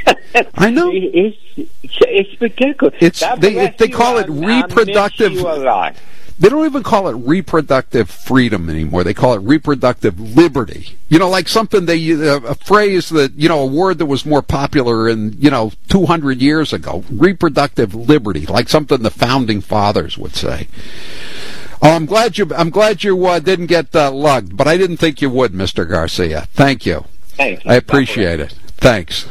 I know. It's ridiculous. They call it reproductive. They don't even call it reproductive freedom anymore. They call it reproductive liberty. Like something a phrase that, a word that was more popular in, 200 years ago. Reproductive liberty, like something the founding fathers would say. Oh, I'm glad you didn't get lugged, but I didn't think you would, Mr. Garcia. Thank you. Thanks. I appreciate it. Thanks.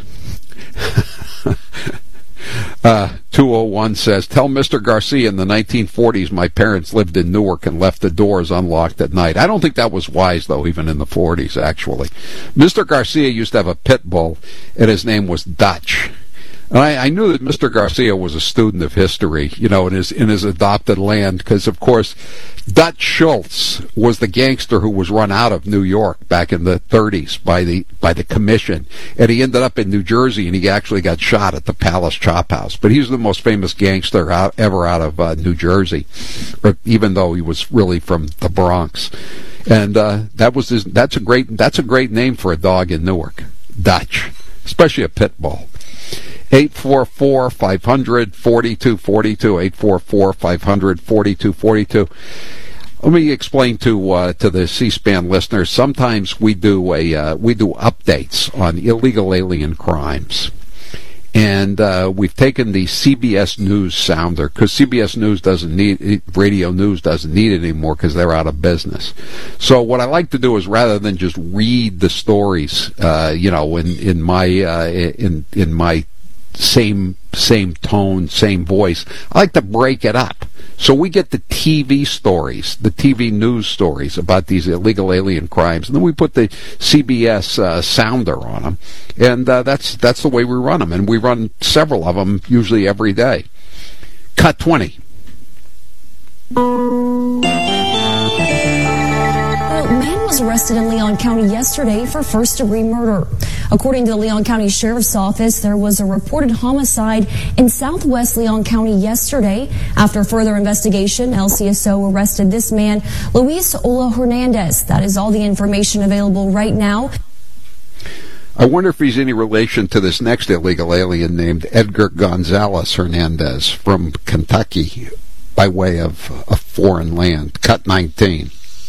201 says, tell Mr. Garcia in the 1940s my parents lived in Newark and left the doors unlocked at night. I don't think that was wise, though, even in the 40s, actually. Mr. Garcia used to have a pit bull, and his name was Dutch. And I knew that Mr. Garcia was a student of history, in his adopted land, because, of course, Dutch Schultz was the gangster who was run out of New York back in the 30s by the commission, and he ended up in New Jersey, and he actually got shot at the Palace Chop House. But he's the most famous gangster ever out of New Jersey, even though he was really from the Bronx. And that's a great name for a dog in Newark, Dutch, especially a pit bull. 844-500-4242, 844-500-4242. Let me explain to the C-SPAN listeners. Sometimes we do updates on illegal alien crimes, and we've taken the CBS News sounder because CBS News radio news doesn't need it anymore because they're out of business. So what I like to do is rather than just read the stories, in my same tone, same voice, I like to break it up. So we get the TV stories, the TV news stories about these illegal alien crimes, and then we put the CBS sounder on them, and that's the way we run them, and we run several of them usually every day. Cut 20. Was arrested in Leon County yesterday for first-degree murder. According to the Leon County Sheriff's Office, there was a reported homicide in southwest Leon County yesterday. After further investigation, LCSO arrested this man, Luis Ola Hernandez. That is all the information available right now. I wonder if he's any relation to this next illegal alien named Edgar Gonzalez Hernandez from Kentucky by way of a foreign land. Cut 19.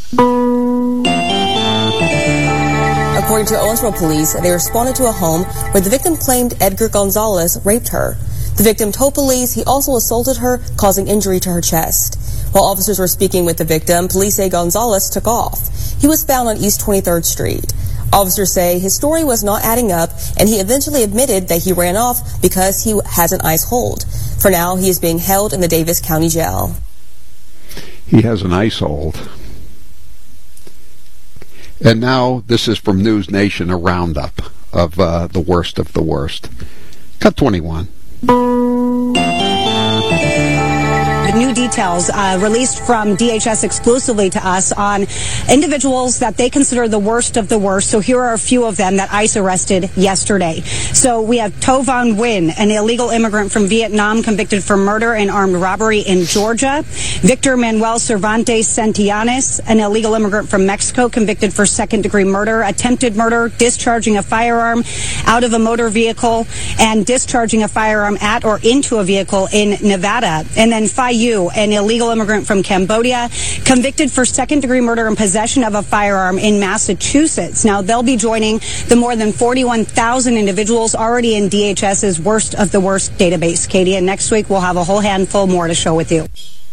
According to Owensboro police, they responded to a home where the victim claimed Edgar Gonzalez raped her. The victim told police he also assaulted her, causing injury to her chest. While officers were speaking with the victim, police say Gonzalez took off. He was found on East 23rd Street. Officers say his story was not adding up, and he eventually admitted that he ran off because he has an ICE hold. For now, he is being held in the Davis County Jail. He has an ICE hold. And now this is from News Nation, a roundup of the worst of the worst. Cut 21. New details released from DHS exclusively to us on individuals that they consider the worst of the worst. So here are a few of them that ICE arrested yesterday. So we have To Van Nguyen, an illegal immigrant from Vietnam convicted for murder and armed robbery in Georgia. Victor Manuel Cervantes Santillanes, an illegal immigrant from Mexico convicted for second-degree murder, attempted murder, discharging a firearm out of a motor vehicle, and discharging a firearm at or into a vehicle in Nevada. And then Phai Yu, an illegal immigrant from Cambodia, convicted for second-degree murder and possession of a firearm in Massachusetts. Now, they'll be joining the more than 41,000 individuals already in DHS's worst of the worst database, Katie. And next week, we'll have a whole handful more to show with you.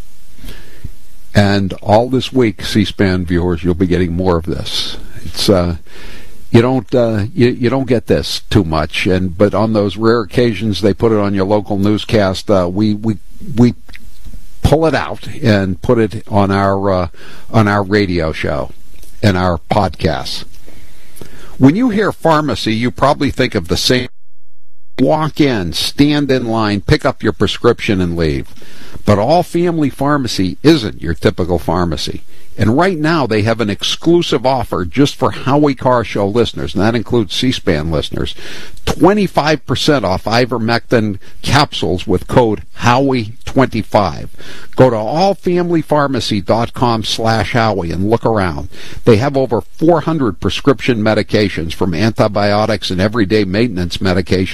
And all this week, C-SPAN viewers, you'll be getting more of this. It's you don't get this too much, but on those rare occasions they put it on your local newscast, we pull it out and put it on our radio show and our podcasts. When you hear pharmacy, you probably think of the same. Walk in, stand in line, pick up your prescription and leave. But All Family Pharmacy isn't your typical pharmacy. And right now they have an exclusive offer just for Howie Car Show listeners, and that includes C-SPAN listeners. 25% off ivermectin capsules with code Howie25. Go to allfamilypharmacy.com/Howie and look around. They have over 400 prescription medications, from antibiotics and everyday maintenance medications